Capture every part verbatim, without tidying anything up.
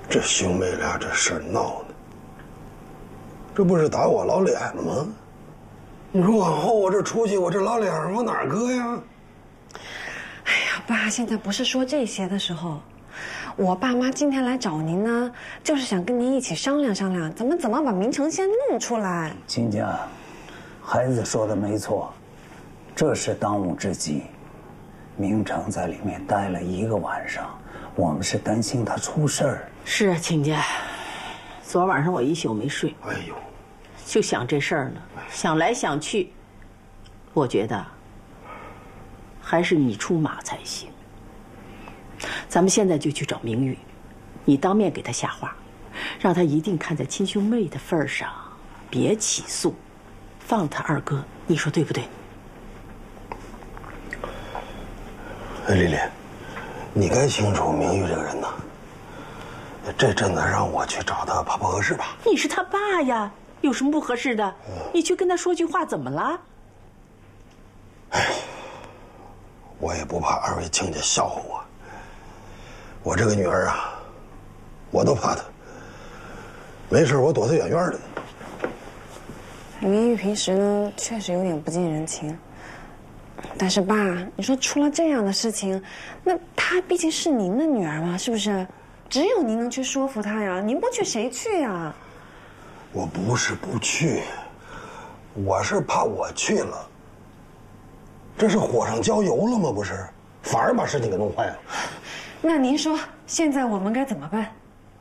这兄妹俩这事儿闹的，这不是打我老脸吗？你说往后我这出去，我这老脸往哪儿搁呀？ 哎呀，爸，现在不是说这些的时候。我爸妈今天来找您呢，就是想跟您一起商量商量，咱们怎么把明成先弄出来。 亲家，孩子说的没错，这是当务之急。明成在里面待了一个晚上，我们是担心他出事儿。 是啊，亲家，昨晚上我一宿没睡， 哎呦， 就想这事儿呢，想来想去，我觉得还是你出马才行。咱们现在就去找明玉，你当面给他下话，让他一定看在亲兄妹的份上，别起诉，放他二哥，你说对不对？ 哎，丽丽，你该清楚明玉这个人呐。这阵子让我去找他，怕不合适吧？ 你是他爸呀，有什么不合适的？你去跟他说句话，怎么了？ 哎，我也不怕二位亲家笑话我。我这个女儿啊，我都怕她。没事，我躲得远远的。 明玉平时呢，确实有点不近人情。但是爸，你说出了这样的事情，那她毕竟是您的女儿嘛，是不是？只有您能去说服她呀，您不去谁去呀？ 我不是不去，我是怕我去了，这是火上浇油了吗？不是，反而把事情给弄坏了。 那您说，现在我们该怎么办？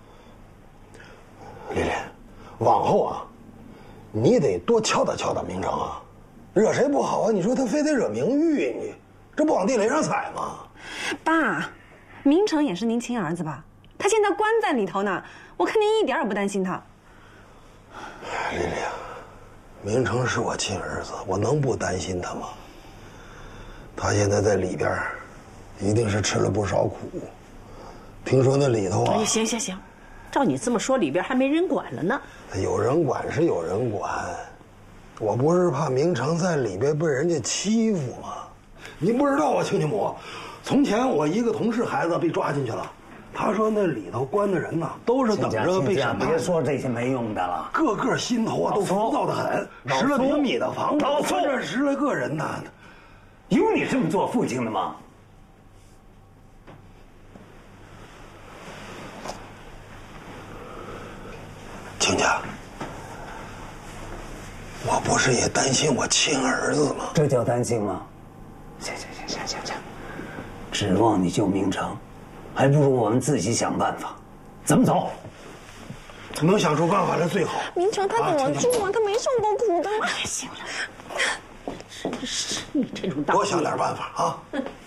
丽丽，往后啊，你得多敲打敲打明成啊，惹谁不好啊？你说他非得惹明玉，你这不往地雷上踩吗？ 爸，明成也是您亲儿子吧？他现在关在里头呢，我看您一点也不担心他。 丽丽啊，明成是我亲儿子，我能不担心他吗？他现在在里边，一定是吃了不少苦。听说那里头啊， 哎，行行行，照你这么说，里边还没人管了呢。 有人管是有人管，我不是怕明成在里边被人家欺负吗？你不知道啊，亲家母，从前我一个同事孩子被抓进去了，他说那里头关的人呐，都是等着被审判。 别说这些没用的了， 个个心头啊都浮躁的很。十来平米的房子，关这十来个人呐， 有你这么做父亲的吗？ 亲家，我不是也担心我亲儿子吗？ 这叫担心吗？行行行行行行，指望你救明成，还不如我们自己想办法。怎么走？ 能想出办法来最好。 明成他怎么住啊？他没受过苦的吗？ 哎，行了，是是，你这种大多想点办法啊！